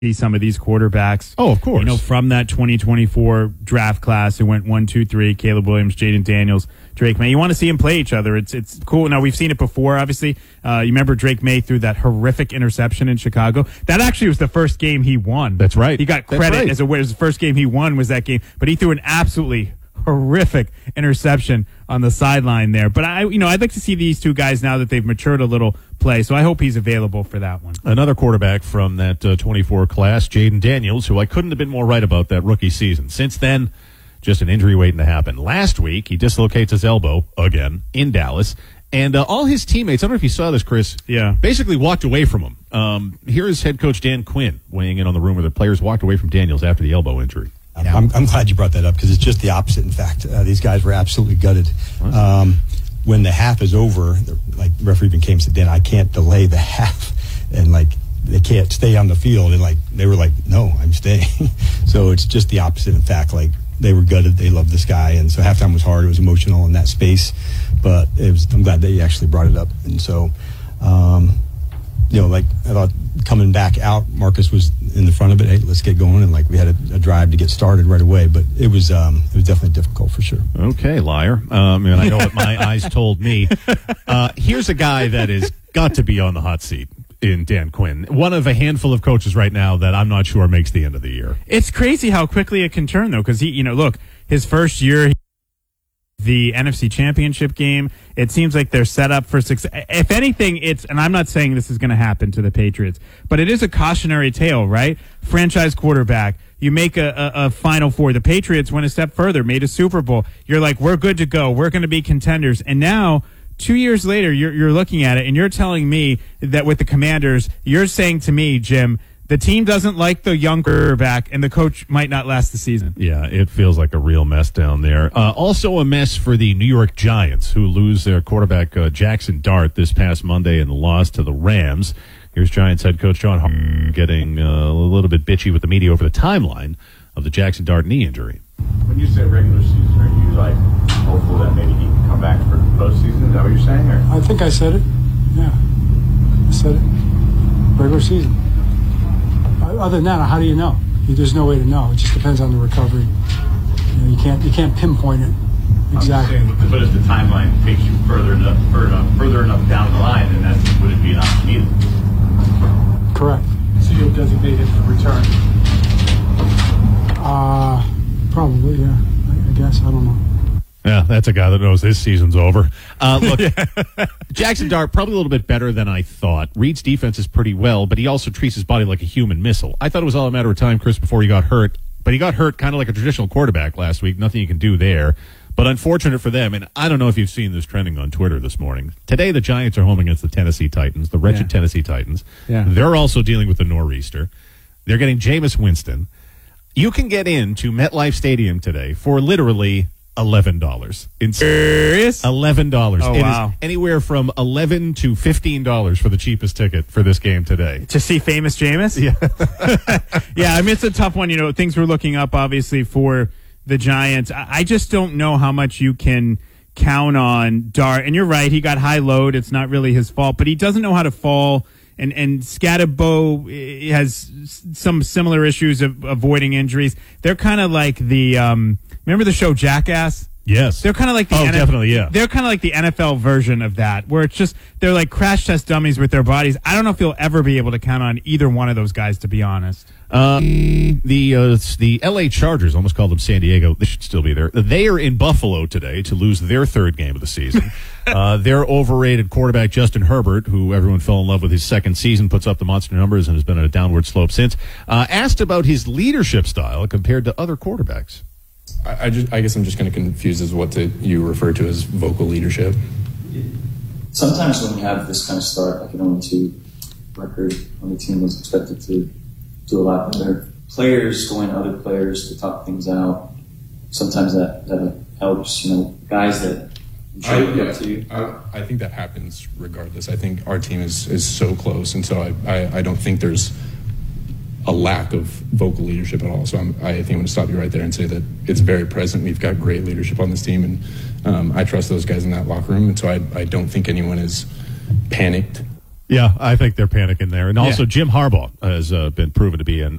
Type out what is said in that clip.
see some of these quarterbacks. Oh, of course. From that 2024 draft class who went 1, 2, 3, Caleb Williams, Jaden Daniels, Drake May. You want to see them play each other. It's cool. Now, we've seen it before, obviously. You remember Drake May threw that horrific interception in Chicago. That actually was the first game he won. That's right. He got credit as the first game he won was that game. But he threw an absolutely horrific interception on the sideline there. But I'd like to see these two guys now that they've matured a little play. So I hope he's available for that one. Another quarterback from that 24 class, Jaden Daniels, who I couldn't have been more right about that rookie season. Since then, just an injury waiting to happen. Last week, he dislocates his elbow again in Dallas. And all his teammates, I don't know if you saw this, Chris, basically walked away from him. Here is head coach Dan Quinn weighing in on the rumor that players walked away from Daniels after the elbow injury. I'm glad you brought that up because it's just the opposite. In fact, these guys were absolutely gutted. When the half is over, the referee even came and said, Dan, I can't delay the half. And they can't stay on the field. And they were like, no, I'm staying. So it's just the opposite. In fact, they were gutted. They loved this guy. And so halftime was hard. It was emotional in that space. But I'm glad that you actually brought it up. And so, I thought coming back out, Marcus was in the front of it. Hey, let's get going. And we had a drive to get started right away. But it was definitely difficult for sure. Okay, liar. I know what my eyes told me. Here's a guy that has got to be on the hot seat in Dan Quinn. One of a handful of coaches right now that I'm not sure makes the end of the year. It's crazy how quickly it can turn, though, because his first year, the NFC Championship game, it seems like they're set up for success. If anything, and I'm not saying this is going to happen to the Patriots, but it is a cautionary tale, right? Franchise quarterback, you make a Final Four. The Patriots went a step further, made a Super Bowl. You're like, we're good to go. We're going to be contenders. And now, 2 years later, you're looking at it, and you're telling me that with the Commanders, you're saying to me, Jim, the team doesn't like the young quarterback, and the coach might not last the season. Yeah, it feels like a real mess down there. Also a mess for the New York Giants, who lose their quarterback Jackson Dart this past Monday in the loss to the Rams. Here's Giants head coach John Harbaugh getting a little bit bitchy with the media over the timeline of the Jackson Dart knee injury. When you say regular season, are you hopeful that maybe he can come back for postseason? Is that what you're saying? Or? I think I said it. Yeah, I said it. Regular season. Other than that, how do you know? There's no way to know. It just depends on the recovery. You can't pinpoint it exactly. I'm saying, but if the timeline takes you further enough down the line, then would it be an option either? Correct. So you'll designate it for return? Probably, yeah. I guess. I don't know. Yeah, that's a guy that knows his season's over. Look, Jackson Dart, probably a little bit better than I thought. Reads defenses pretty well, but he also treats his body like a human missile. I thought it was all a matter of time, Chris, before he got hurt. But he got hurt kind of like a traditional quarterback last week. Nothing you can do there. But unfortunate for them, and I don't know if you've seen this trending on Twitter this morning. Today, the Giants are home against the Tennessee Titans, the wretched Tennessee Titans. Yeah. They're also dealing with the nor'easter. They're getting Jameis Winston. You can get into MetLife Stadium today for literally $11. Serious? $11. Oh, wow. It is anywhere from $11 to $15 for the cheapest ticket for this game today. To see famous Jameis? Yeah. Yeah, it's a tough one. Things we're looking up, obviously, for the Giants. I just don't know how much you can count on Dart. And you're right, he got high load. It's not really his fault, but he doesn't know how to fall. And Scatterbo has some similar issues of avoiding injuries. They're kind of like the remember the show Jackass? Yes. They're kind of like the definitely, yeah. They're kind of like the NFL version of that, where it's just they're like crash test dummies with their bodies. I don't know if you'll ever be able to count on either one of those guys, to be honest. The LA Chargers, almost called them San Diego. They should still be there. They are in Buffalo today to lose their third game of the season. Their overrated quarterback, Justin Herbert, who everyone fell in love with his second season, puts up the monster numbers and has been on a downward slope since. Asked about his leadership style compared to other quarterbacks. I guess I'm just kind of confused as what you refer to as vocal leadership. Sometimes when you have this kind of start, like an 0-2 record on the team was expected to do a lot better. Players going to other players to talk things out. Sometimes that helps. Guys that up to you. I think that happens regardless. I think our team is so close, and so I don't think there's a lack of vocal leadership at all. So I think I'm going to stop you right there and say that it's very present. We've got great leadership on this team, and I trust those guys in that locker room. And so I don't think anyone is panicked. Yeah, I think they're panicking there. And also Jim Harbaugh has been proven to be an